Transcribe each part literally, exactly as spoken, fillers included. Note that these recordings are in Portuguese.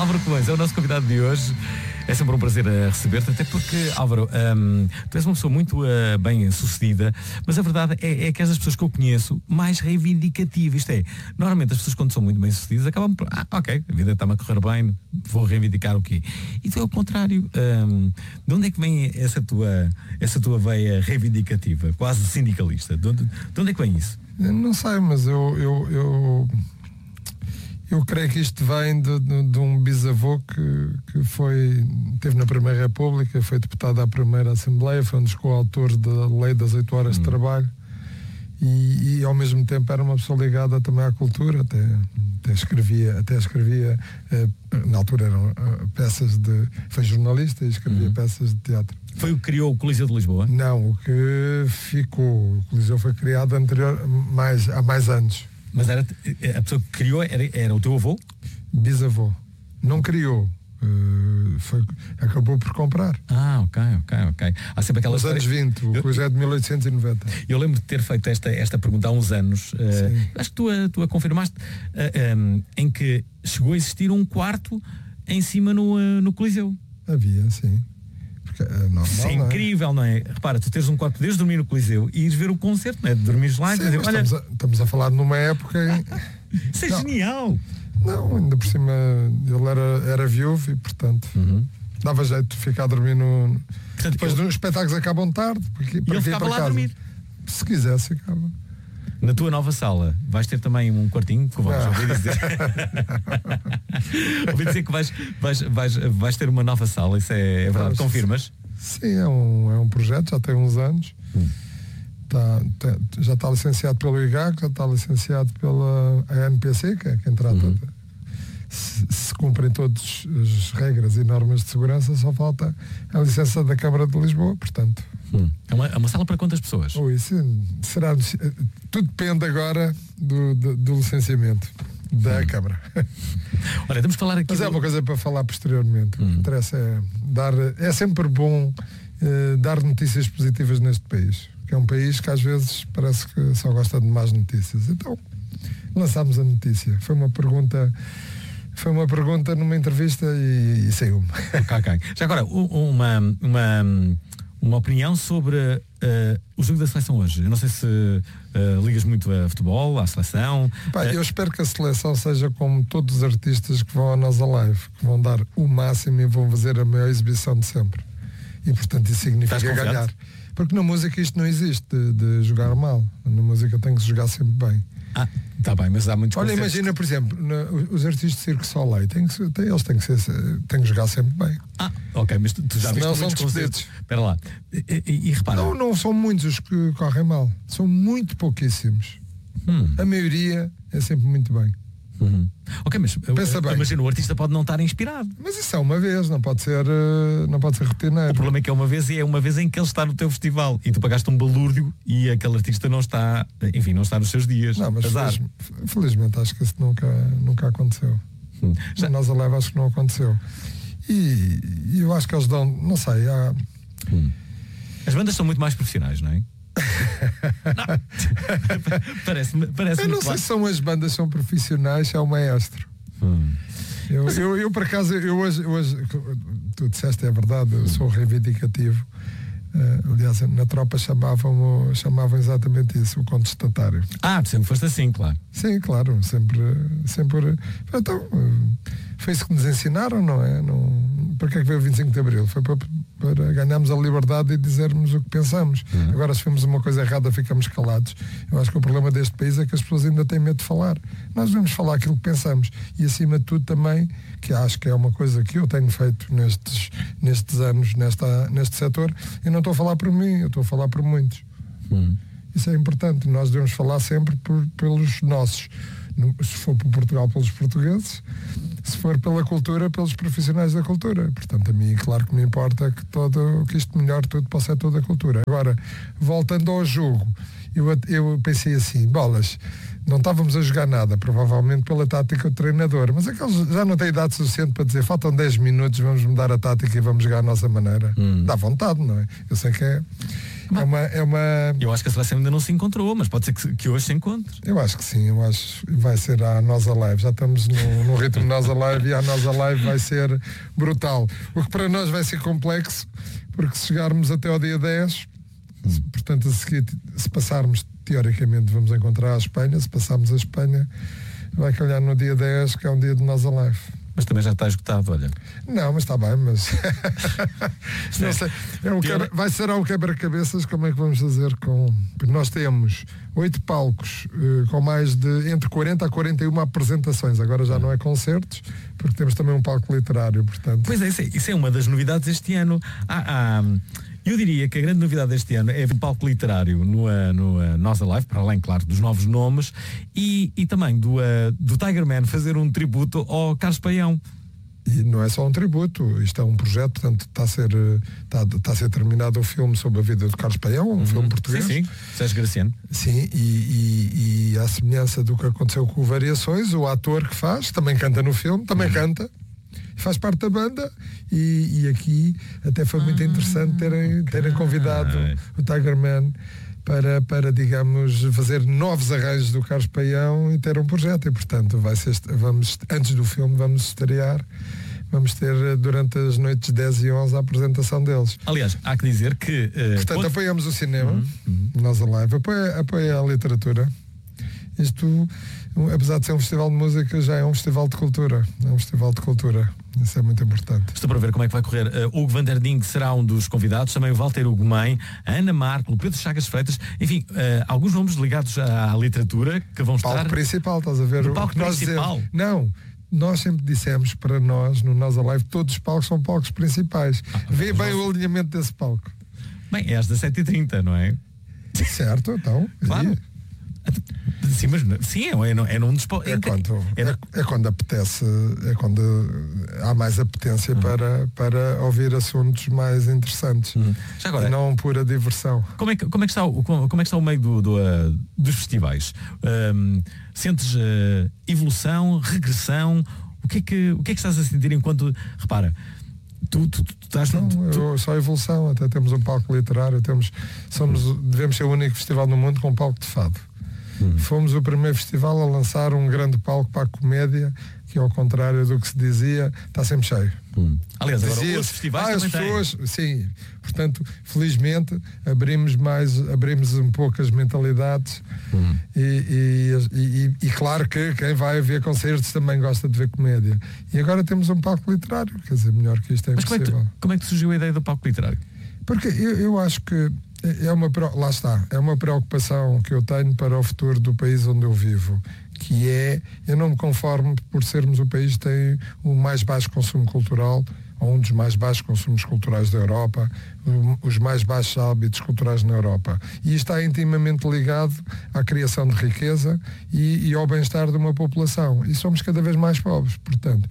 Álvaro Colões é o nosso convidado de hoje. É sempre um prazer a receber-te, até porque, Álvaro, um, tu és uma pessoa muito uh, bem sucedida, mas a verdade é, é que és das pessoas que eu conheço mais reivindicativa. Isto é, normalmente as pessoas quando são muito bem sucedidas acabam por, ah, ok, a vida está-me a correr bem, vou reivindicar o quê? E tu é o contrário. Um, de onde é que vem essa tua, essa tua veia reivindicativa, quase sindicalista? De onde, de onde é que vem isso? Eu não sei, mas eu... eu, eu... Eu creio que isto vem de, de, de um bisavô que, que foi, teve na Primeira República, foi deputado à Primeira Assembleia, foi um dos coautores da Lei das oito horas hum. de trabalho e, e ao mesmo tempo era uma pessoa ligada também à cultura, até, até escrevia, até escrevia eh, na altura eram eh, peças de... foi jornalista e escrevia hum. peças de teatro. Foi o que criou o Coliseu de Lisboa? Não, o que ficou, o Coliseu foi criado anterior, mais, há mais anos. Mas era, a pessoa que criou era, era o teu avô? Bisavô. Não criou. Uh, foi, acabou por comprar. Ah, ok, ok, ok. Há sempre aquelas... Nos anos vinte, o Coliseu é de mil oitocentos e noventa. Eu lembro de ter feito esta, esta pergunta há uns anos. Uh, acho que tu, tu a confirmaste, uh, um, em que chegou a existir um quarto em cima no, uh, no Coliseu. Havia, sim. É normal, isso é incrível, não é? Repara, tu teres um quarto, poderes dormir no Coliseu e ires ver o concerto, não é? De dormires lá e dizer, olha... estamos, a, estamos a falar numa época em... Isso é não, genial! Não, ainda por cima ele era, era viúvo e portanto uhum. dava jeito de ficar a dormir no... Portanto, depois eu... os espetáculos acabam tarde porque, e ele ficava lá a dormir. Se quisesse, ficava. Na tua nova sala vais ter também um quartinho que vamos ouvir dizer. Ouvi dizer que vais, vais, vais, vais ter uma nova sala, isso é, é verdade, confirmas? Sim, é um, é um projeto, já tem uns anos. Hum. Tá, tá, já está licenciado pelo I G A C, já está licenciado pela A N P C, que é quem trata uhum. de, se, se cumprem todas as regras e normas de segurança, só falta a licença da Câmara de Lisboa, portanto. Hum. É, uma, é uma sala para quantas pessoas? Oh, isso será, tudo depende agora do, do, do licenciamento da hum. Câmara. Olha, temos que falar aqui. Mas do... é uma coisa para falar posteriormente. Hum. O que interessa é dar. É sempre bom eh, dar notícias positivas neste país, que é um país que às vezes parece que só gosta de más notícias. Então, lançámos a notícia. Foi uma pergunta. Foi uma pergunta numa entrevista e, e saiu-me. Okay, okay. Já agora, uma. uma... Uma opinião sobre uh, o jogo da seleção hoje. Eu não sei se uh, ligas muito a futebol, à seleção. Pá, uh... Eu espero que a seleção seja como todos os artistas que vão à nossa live, que vão dar o máximo e vão fazer a maior exibição de sempre. E portanto isso significa ganhar. Porque na música isto não existe de, de jogar mal. Na música tem que se jogar sempre bem. Ah, está bem, mas há muitos Olha, imagina, por exemplo, na, os artistas de Circo Soleil têm que, têm, eles têm que, ser, têm que jogar sempre bem. Ah, ok, mas tu, tu já viste muitos concertos. Espera lá, e, e, e repara. Não, não são muitos os que correm mal. São muito pouquíssimos. Hum. A maioria é sempre muito bem. Uhum. Ok, mas pensa bem. Imagina, o artista pode não estar inspirado. Mas isso é uma vez, não pode ser, não pode ser rotineiro. O problema é que é uma vez e é uma vez em que ele está no teu festival e tu pagaste um balúrdio e aquele artista não está, enfim, não está nos seus dias. Não, mas feliz, felizmente acho que isso nunca, nunca aconteceu. Hum. Já... Nós a leva acho que não aconteceu. E, e eu acho que eles dão, não sei, há... hum. As bandas são muito mais profissionais, não é? Parece-me, parece eu não sei se são as bandas são profissionais, é o maestro. Hum. Eu, eu, eu por acaso, eu hoje, hoje, tu disseste é verdade, eu sou reivindicativo. Uh, aliás, na tropa chamavam, chamavam exatamente isso, o contestatário. Ah, tu sempre foste assim, claro. Sim, claro, sempre, sempre. Então, foi isso que nos ensinaram, não é? Não, para que é que veio o vinte e cinco de Abril? Foi para, para ganharmos a liberdade e dizermos o que pensamos. Uhum. Agora, se fizermos uma coisa errada, ficamos calados. Eu acho que o problema deste país é que as pessoas ainda têm medo de falar. Nós devemos falar aquilo que pensamos. E, acima de tudo, também, que acho que é uma coisa que eu tenho feito nestes, nestes anos, nesta, neste setor, eu não estou a falar por mim, eu estou a falar por muitos. Uhum. Isso é importante. Nós devemos falar sempre por, pelos nossos. Se for por Portugal, pelos portugueses, se for pela cultura, pelos profissionais da cultura. Portanto, a mim, claro que me importa que, todo, que isto melhore tudo para o setor da cultura. Agora, voltando ao jogo, eu, eu pensei assim, bolas, não estávamos a jogar nada, provavelmente pela tática do treinador, mas aqueles já não têm idade suficiente para dizer, faltam dez minutos, vamos mudar a tática e vamos jogar à nossa maneira. Hum. Dá vontade, não é? Eu sei que é. É uma, é uma... Eu acho que a seleção ainda não se encontrou, mas pode ser que, que hoje se encontre. Eu acho que sim, eu acho que vai ser a Nós Alive. Já estamos no, no ritmo de Nós Alive e a Nós Alive vai ser brutal. O que para nós vai ser complexo, porque se chegarmos até ao dia dez, hum. se, portanto, a seguir, se passarmos, teoricamente, vamos encontrar a Espanha. Se passarmos a Espanha, vai calhar no dia dez, que é um dia de Nós Alive. Mas também já está esgotado, olha. Não, mas está bem, mas não sei. É um quebra... Vai ser um quebra-cabeças. Como é que vamos fazer com... Porque nós temos oito palcos uh, com mais de entre quarenta a quarenta e uma apresentações. Agora já não é concertos, porque temos também um palco literário, portanto. Pois é, isso é, isso é uma das novidades deste ano. Há, há, eu diria que a grande novidade deste ano é o palco literário no, uh, no uh, Nós Alive, para além, claro, dos novos nomes, e, e também do, uh, do Tiger Man fazer um tributo ao Carlos Paião. E não é só um tributo, isto é um projeto, portanto está a ser, está, está a ser terminado o filme sobre a vida do Carlos Paião, um uhum. filme português. Sim, sim, Sérgio Graciano. Sim, e, e, e à semelhança do que aconteceu com o Variações, o ator que faz, também canta no filme, também uhum. canta, faz parte da banda, e, e aqui até foi muito interessante terem, terem convidado o Tiger Man para, para, digamos, fazer novos arranjos do Carlos Paião e ter um projeto. E, portanto, vai ser, vamos, antes do filme, vamos estrear, vamos ter durante as noites dez e onze a apresentação deles. Aliás, há que dizer que... Uh, portanto, pode... apoiamos o cinema, uhum, uhum. Nós Alive, apoia, apoia a literatura. Isto, apesar de ser um festival de música, já é um festival de cultura. É um festival de cultura. Isso é muito importante. Estou para ver como é que vai correr. Uh, Hugo Van der Ding será um dos convidados, também o Walter Hugo Mãe, a Ana Marco, o Pedro Chagas Freitas, enfim, uh, alguns nomes ligados à, à literatura que vão estar... Palco principal, estás a ver? No palco nós principal? Dizemos, não, nós sempre dissemos para nós, no Nós Alive, todos os palcos são palcos principais. Ah, Vê bem o alinhamento desse palco. Bem, é às dezassete e trinta, não é? Certo, então. Claro. E... Sim, mas sim, é, é, é num dos é, quando, é, é quando apetece, é quando há mais apetência uhum. para, para ouvir assuntos mais interessantes. Uhum. Já agora, e não pura diversão. Como é que, como é que, está, o, como é que está o meio do, do, uh, dos festivais? Um, sentes uh, evolução, regressão? O que, é que, o que é que estás a sentir enquanto, repara, Tu, tu, tu, tu estás não, tu, eu, só evolução, até temos um palco literário, temos, somos, devemos ser o único festival no mundo com um palco de fado. Hum. Fomos o primeiro festival a lançar um grande palco para a comédia, que ao contrário do que se dizia, está sempre cheio. Hum. Aliás, agora os festivais ah, também as pessoas, têm. Sim, portanto, felizmente abrimos mais, abrimos um pouco as mentalidades hum. e, e, e, e claro que quem vai ver concertos também gosta de ver comédia. E agora temos um palco literário, quer dizer, melhor que isto é Mas impossível. Como é, que, como é que surgiu a ideia do palco literário? Porque eu, eu acho que é uma, lá está, é uma preocupação que eu tenho para o futuro do país onde eu vivo, que é, eu não me conformo por sermos o país que tem o mais baixo consumo cultural, ou um dos mais baixos consumos culturais da Europa, os mais baixos hábitos culturais na Europa. E isto está intimamente ligado à criação de riqueza e, e ao bem-estar de uma população. E somos cada vez mais pobres, portanto,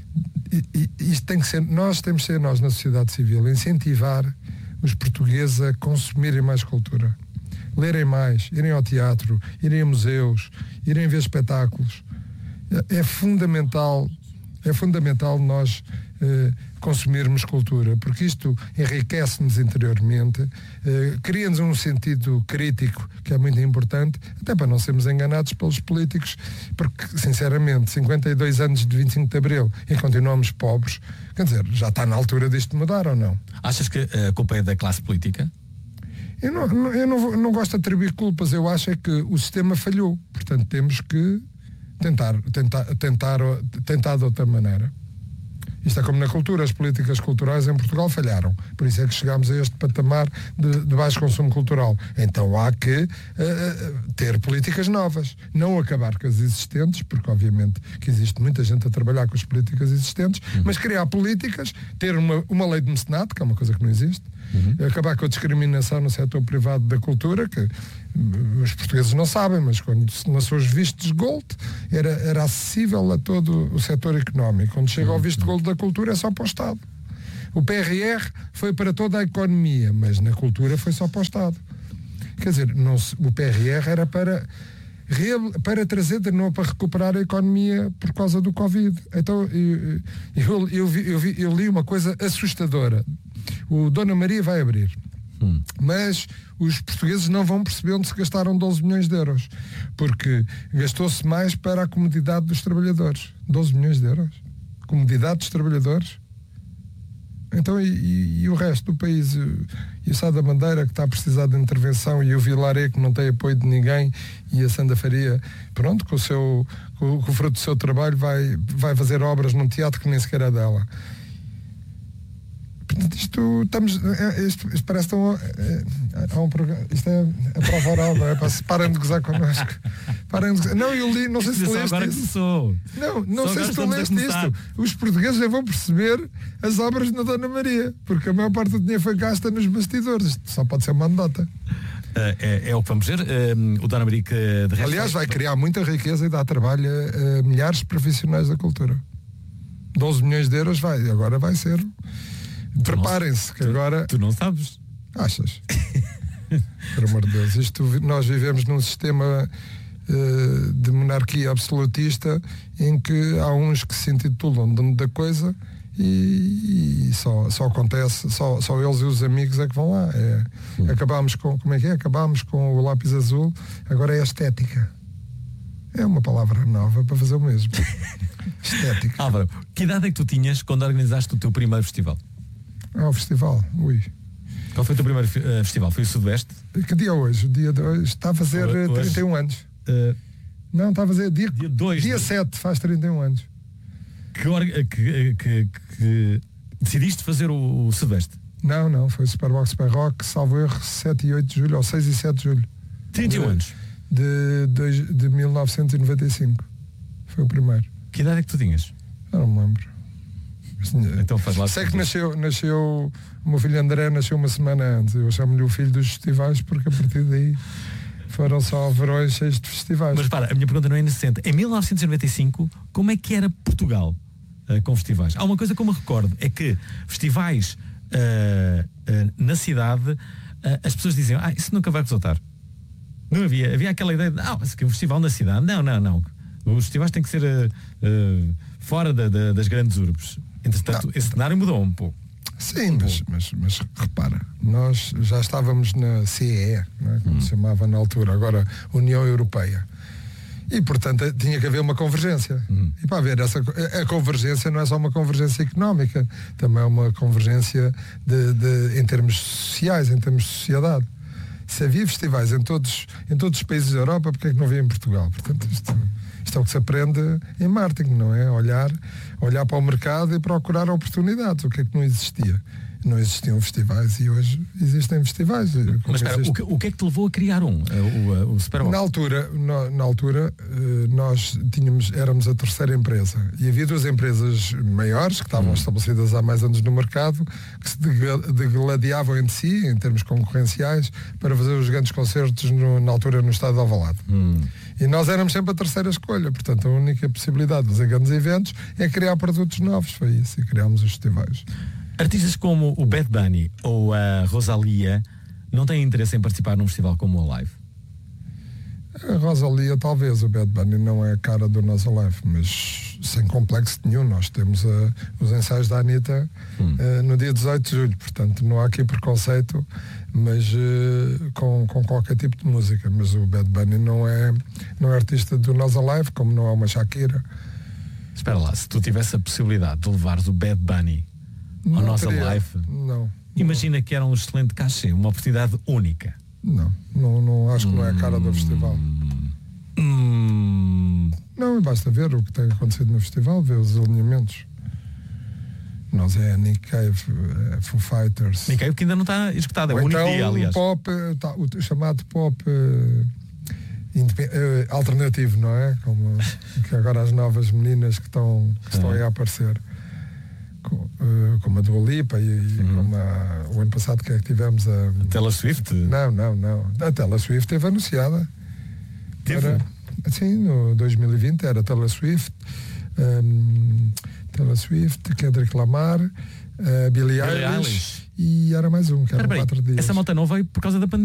isto tem que ser, nós temos que ser nós na sociedade civil, incentivar os portugueses a consumirem mais cultura, lerem mais, irem ao teatro, irem a museus, irem ver espetáculos. É, é fundamental, é fundamental nós eh, consumirmos cultura, porque isto enriquece-nos interiormente, eh, cria-nos um sentido crítico que é muito importante, até para não sermos enganados pelos políticos, porque, sinceramente, cinquenta e dois anos de vinte e cinco de Abril e continuamos pobres, quer dizer, já está na altura disto mudar ou não? Achas que a culpa é da classe política? Eu não, eu não, não gosto de atribuir culpas, eu acho é que o sistema falhou, portanto temos que tentar, tentar, tentar, tentar de outra maneira. Isto é como na cultura, as políticas culturais em Portugal falharam, por isso é que chegámos a este patamar de, de baixo consumo cultural. Então há que uh, ter políticas novas, não acabar com as existentes, porque obviamente que existe muita gente a trabalhar com as políticas existentes, uhum. mas criar políticas, ter uma, uma lei de mecenato, que é uma coisa que não existe, uhum. acabar com a discriminação no setor privado da cultura, que os portugueses não sabem, mas quando se lançou os vistos gold era, era acessível a todo o setor económico. Quando chega ao visto gold da cultura é só para o Estado. O P R R foi para toda a economia, mas na cultura foi só para o Estado. Quer dizer, não se, o P R R era para, para trazer de novo, para recuperar a economia por causa do Covid. Então eu, eu, eu, vi, eu, vi, eu li uma coisa assustadora. O Dona Maria vai abrir. Hum. Mas os portugueses não vão perceber onde se gastaram doze milhões de euros, porque gastou-se mais para a comodidade dos trabalhadores. doze milhões de euros? Comodidade dos trabalhadores? Então, e, e, e o resto do país? E o Sá da Bandeira, que está a precisar de intervenção, e o Vilaré, que não tem apoio de ninguém, e a Santa Faria, pronto, com o, seu, com, com o fruto do seu trabalho, vai, vai fazer obras num teatro que nem sequer é dela. Portanto, isto, estamos, isto, isto parece tão, é, é um programa, isto é a prova oral, não é? Parem de gozar connosco. Parem de gozar. Não, eu li, não sei se leste agora isto. Começou. Não, não Só sei se tu agora leste estamos a isto. Os portugueses já vão perceber as obras da Dona Maria, porque a maior parte do dinheiro foi gasta nos bastidores. Isto só pode ser uma anedota. Uh, é, é o que vamos ver. Uh, o Dona Maria, que de resto. Aliás, vai criar muita riqueza e dar trabalho a, a milhares de profissionais da cultura. doze milhões de euros vai, agora vai ser. Preparem-se, que tu, agora. Tu não sabes? Achas? Por amor de Deus, isto, nós vivemos num sistema uh, de monarquia absolutista em que há uns que se intitulam dono da coisa e, e só, só acontece, só, só eles e os amigos é que vão lá. É, acabámos com, como é que é? Acabámos com o lápis azul, agora é a estética. É uma palavra nova para fazer o mesmo. Estética. Álvaro, que idade é que tu tinhas quando organizaste o teu primeiro festival? Ah, o festival, ui. Qual foi o teu primeiro uh, festival? Foi o Sudoeste? Que dia é hoje? O dia de hoje está a fazer hoje, trinta e um anos. Uh, Não, está a fazer dia, dia, dois, dia sete, faz trinta e um anos. Que, que, que, que decidiste fazer o, o Sudoeste? Não, não, foi o Superbox Super Rock, salvo erro, sete e oito de julho, ou seis e sete de julho. trinta e um anos? De, de, de mil novecentos e noventa e cinco. Foi o primeiro. Que idade é que tu tinhas? Eu não me lembro. Então faz lá. Sei que nasceu, nasceu, o meu filho André nasceu uma semana antes. Eu chamo-lhe o filho dos festivais porque a partir daí foram só verões cheios de festivais. Mas para, a minha pergunta não é inocente. Em mil novecentos e noventa e cinco, como é que era Portugal uh, com festivais? Há uma coisa que eu me recordo, é que festivais uh, uh, na cidade, uh, as pessoas diziam, ah, isso nunca vai resultar. Não havia, havia aquela ideia de, ah, mas que um festival na cidade. Não, não, não. Os festivais têm que ser uh, uh, fora da, da, das grandes urbes. Entretanto, não. Esse cenário mudou um pouco. Sim, mas, mas, mas repara, nós já estávamos na C E E, não é? Como hum. se chamava na altura, agora União Europeia. E, portanto, tinha que haver uma convergência. Hum. E para haver essa a convergência não é só uma convergência económica, também é uma convergência de, de, em termos sociais, em termos de sociedade. Se havia festivais em todos, em todos os países da Europa, porque é que não havia em Portugal? Portanto, isto, isto é o que se aprende em marketing, não é? Olhar, olhar para o mercado e procurar oportunidades. O que é que não existia? Não existiam festivais e hoje existem festivais. Mas espera, existe... o, que, o que é que te levou a criar um, o, o, o Superbox? Na altura, no, na altura nós tínhamos, éramos a terceira empresa e havia duas empresas maiores que estavam hum. estabelecidas há mais anos no mercado, que se degladiavam entre si em termos concorrenciais para fazer os grandes concertos no, na altura no estado de Alvalade. Hum. E nós éramos sempre a terceira escolha, portanto a única possibilidade de fazer grandes eventos é criar produtos novos, foi isso, e criámos os festivais. Artistas como o Bad Bunny ou a Rosalia não têm interesse em participar num festival como o Alive? A Rosalia talvez, o Bad Bunny não é a cara do nosso Alive, mas sem complexo nenhum. Nós temos uh, os ensaios da Anitta hum. uh, no dia dezoito de julho, portanto não há aqui preconceito, mas uh, com, com qualquer tipo de música. Mas o Bad Bunny não é, não é artista do nosso Alive, como não é uma Shakira. Espera lá, se tu tivesse a possibilidade de levares o Bad Bunny ao não nosso teria, live, não, imagina não. que era um excelente cachê, uma oportunidade única. Não, não, não acho que não é a cara do festival. Hum. Não, basta ver o que tem acontecido no festival, ver os alinhamentos. Nós é Nick Cave, é Foo Fighters. Nick Cave que ainda não está escutado, é o então, único dia, aliás. O pop, tá, o chamado pop uh, uh, alternativo, não é? Como que agora as novas meninas que estão, que estão aí a aparecer. Como a Dua Lipa e, e uhum. como a, o ano passado que é que tivemos a, a Taylor Swift? Não, não, não. A Taylor Swift teve anunciada. Teve? Era, sim, no dois mil e vinte era Taylor Swift, um, Taylor Swift, Kendrick Lamar, uh, Billie Eilish, Eilish e era mais um, que era quatro dias. Essa malta não veio por causa da pandemia.